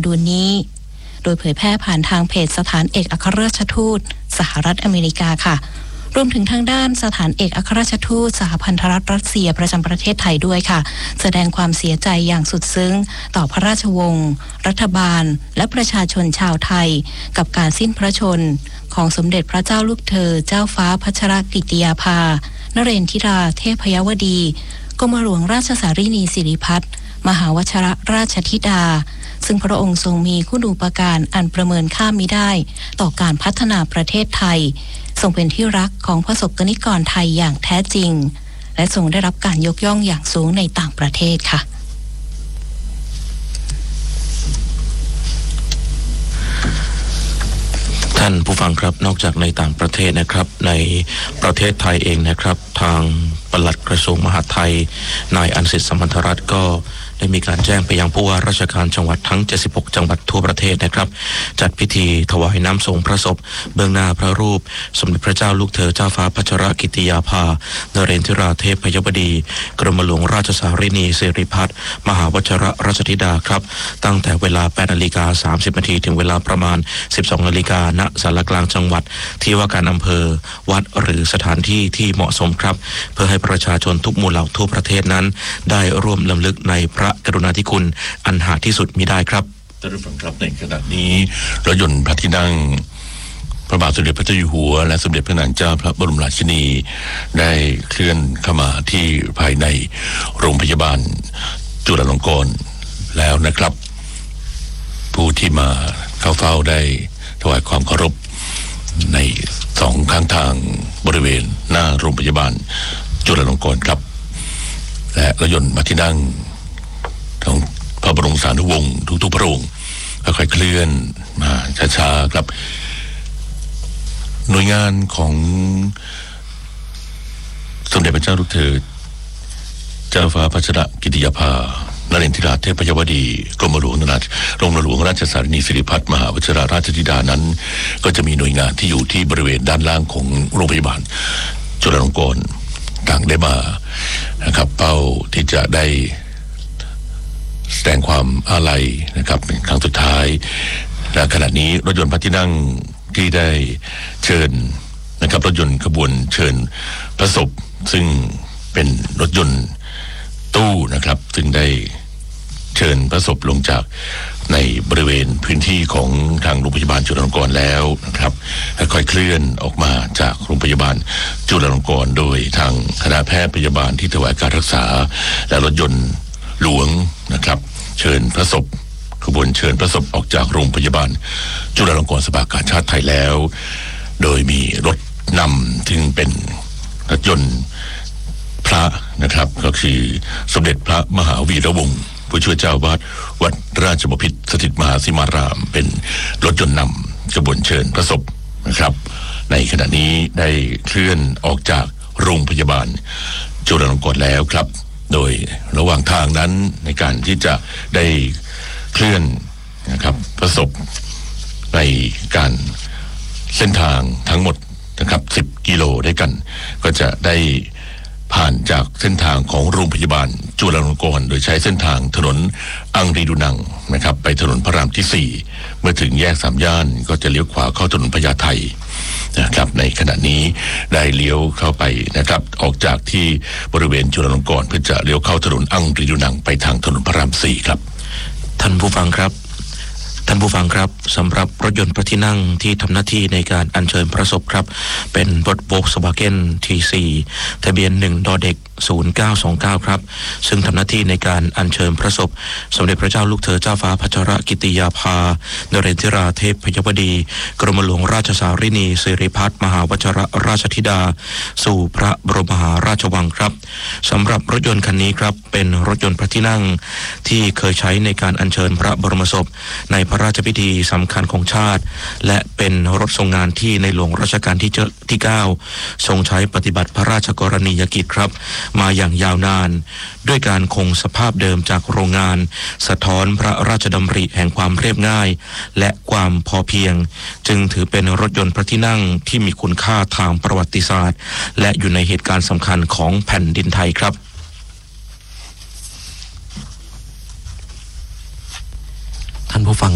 ดูนนี้โดยเผยแพร่ผ่านทางเพจสถานเอกอัครราชทูตสหรัฐอเมริกาค่ะรวมถึงทางด้านสถานเอกอัครราชทูตสหพันธรัฐรัสเซียประจำประเทศไทยด้วยค่ะแสดงความเสียใจอย่างสุดซึ้งต่อพระราชวงศ์รัฐบาลและประชาชนชาวไทยกับการสิ้นพระชนม์ของสมเด็จพระเจ้าลูกเธอเจ้าฟ้าพัชรกิติยาภานเรนทิราเทพยวดีกรมหลวงราชสารินีสิริพัฒน์มหาวชรราชธิดาซึ่งพระองค์ทรงมีคุณูปการอันประเมินค่ามิได้ต่อการพัฒนาประเทศไทยทรงเป็นที่รักของประสบกนิกรไทยอย่างแท้จริงและทรงได้รับการยกย่องอย่างสูงในต่างประเทศค่ะท่านผู้ฟังครับนอกจากในต่างประเทศนะครับในประเทศไทยเองนะครับทางปลัดกระทรวงมหาดไทยนายอันสิทธิ์สัมพันธรัตน์ก็ได้มีการแจ้งไปยังผู้ว่าราชการจังหวัดทั้ง76จังหวัดทั่วประเทศนะครับจัดพิธีถวายน้ำส่งพระศพเบื้องหน้าพระรูปสมเด็จพระเจ้าลูกเธอเจ้าฟ้าพัชรกิติยาภานเรนทิราเทพยวดีกรมหลวงราชสารินีสิริพัฒน์มหาวชรราชธิดาครับตั้งแต่เวลา 8:30 น.ถึงเวลาประมาณ 12:00 น.ณศาลากลางจังหวัดที่ว่าการอำเภอวัดหรือสถานที่ที่เหมาะสมครับเพื่อให้ประชาชนทุกหมู่เหล่าทั่วประเทศนั้นได้ร่วมรำลึกในพระกรุณาธิคุณอันหาที่สุดมิได้ครับท่านผู้ฟังครับในขณะนี้รถยนต์พระที่นั่งพระบาทสมเด็จพระเจ้าอยู่หัวและสมเด็จพระนางเจ้าพระบรมราชินีได้เคลื่อนเข้ามาที่ภายในโรงพยาบาลจุฬาลงกรณ์แล้วนะครับผู้ที่มาเข้าเฝ้าได้ถวายความเคารพในสองข้างทางบริเวณหน้าโรงพยาบาลจุฬาลงกรณ์ครับและรถยนต์พระที่นั่งของพระบรมสารีวงศ์ทุกๆพระองค์ค่อยๆเคลื่อนมาช้าๆครับหน่วยงานของสมเด็จพระเจ้าลูกเธอเจ้าฟ้าพัชรกิติยาภานเรนทิราเทพยวดีกรมหลวงราชสารินีสิริพัฒน์มหาวชรราชธิดานั้นก็จะมีหน่วยงานที่อยู่ที่บริเวณด้านล่างของโรงพยาบาลจุฬาลงกรณ์ต่างได้มานะครับเป้าที่จะได้แสดงความอาลัยนะครับเป็นครั้งสุดท้ายและขณะนี้รถยนต์พระที่นั่งที่ได้เชิญนะครับรถยนต์ขบวนเชิญพระศพซึ่งเป็นรถยนต์ตู้นะครับซึ่งได้เชิญพระศพลงจากในบริเวณพื้นที่ของทางโรงพยาบาลจุฬาลงกรณ์แล้วนะครับค่อยเคลื่อนออกมาจากโรงพยาบาลจุฬาลงกรณ์โดยทางคณะแพทย์พยาบาลที่ถวายการรักษาและรถยนต์หลวงนะครับเชิญพระศพขบวนเชิญพระศพออกจากโรงพยาบาลจุฬาลงกรณ์สภากาชาติไทยแล้วโดยมีรถนำซึ่งเป็นรถยนต์พระนะครับก็คือสมเด็จพระมหาวีระวงศ์ผู้ช่วยเจ้าวาดวัดราชบพิตรสถิตมหาสีมารามเป็นรถยนต์นำขบวนเชิญพระศพนะครับในขณะนี้ได้เคลื่อนออกจากโรงพยาบาลจุฬาลงกรณ์แล้วครับโดยระหว่างทางนั้นในการที่จะได้เคลื่อนนะครับพระศพในการเส้นทางทั้งหมดนะครับ10 กิโลด้วยกันก็จะได้ผ่านจากเส้นทางของโรงพยาบาลจุฬาลงกรณ์โดยใช้เส้นทางถนนอังรีดูนังนะครับไปถนนพระรามที่4เมื่อถึงแยก3 ย่านก็จะเลี้ยวขวาเข้าถนนพญาไทนะครับในขณะนี้ได้เลี้ยวเข้าไปนะครับออกจากที่บริเวณจุฬาลงกรณ์เพื่อจะเลี้ยวเข้าถนนอังรีดูนังไปทางถนนพระราม4ครับท่านผู้ฟังครับสำหรับรถยนต์พระที่นั่งที่ทำหน้าที่ในการอัญเชิญพระศพครับเป็นรถ Volkswagen T4 ทะเบียน1ดอเด็ก0929ครับซึ่งทำหน้าที่ในการอัญเชิญพระศพสมเด็จพระเจ้าลูกเธอเจ้าฟ้าพัชรกิติยาภานเรนทิราเทพยวดีกรมหลวงราชสารินีสิริพัฒน์มหาวชรราชธิดาสู่พระบรมมหาราชวังครับสำหรับรถยนต์คันนี้ครับเป็นรถยนต์พระที่นั่งที่เคยใช้ในการอัญเชิญพระบรมศพในพระราชพิธีสำคัญของชาติและเป็นรถทรงงานที่ในหลวงรัชกาลที่9ทรงใช้ปฏิบัติพระราชกรณียกิจครับมาอย่างยาวนานด้วยการคงสภาพเดิมจากโรงงานสะท้อนพระราชดำริแห่งความเรียบง่ายและความพอเพียงจึงถือเป็นรถยนต์พระที่นั่งที่มีคุณค่าทางประวัติศาสตร์และอยู่ในเหตุการณ์สำคัญของแผ่นดินไทยครับท่านผู้ฟัง